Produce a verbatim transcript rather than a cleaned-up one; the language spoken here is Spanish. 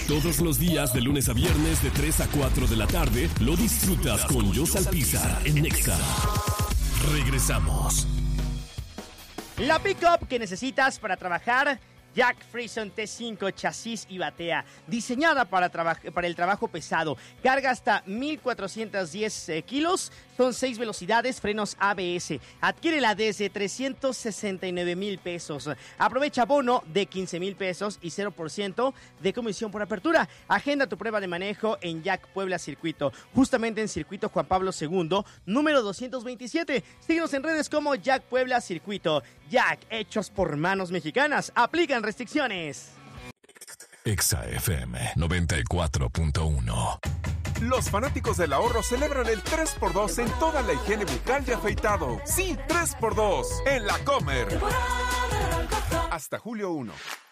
Todos los días, de lunes a viernes, de tres a cuatro de la tarde, lo disfrutas con Jos Alpizar en Nexa. Regresamos. La pick-up que necesitas para trabajar, Jack Frison T cinco, chasis y batea, diseñada para, traba- para el trabajo pesado. Carga hasta mil cuatrocientos diez eh, kilos, son seis velocidades, frenos A B S. Adquiérela desde trescientos sesenta y nueve mil pesos. Aprovecha bono de quince mil pesos y cero por ciento de comisión por apertura. Agenda tu prueba de manejo en Jack Puebla Circuito, justamente en Circuito Juan Pablo segundo, número doscientos veintisiete. Síguenos en redes como Jack Puebla Circuito. Jack, hechos por manos mexicanas. Aplican restricciones. Exa F M noventa y cuatro punto uno. Los fanáticos del ahorro celebran el tres por dos en toda la higiene bucal y afeitado. Sí, tres por dos en La Comer. Hasta julio primero.